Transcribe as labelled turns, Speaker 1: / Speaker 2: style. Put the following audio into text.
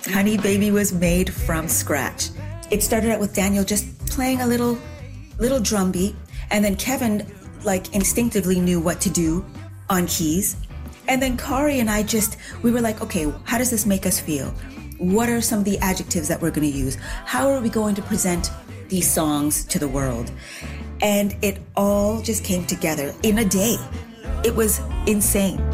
Speaker 1: Honey Baby was made from scratch. It started out with Daniel just playing a little drum beat, and then Kevin like instinctively knew what to do on keys. And then Kari and I we were like, okay, how does this make us feel? What are some of the adjectives that we're going to use? How are we going to present these songs to the world? And it all just came together in a day. It was insane.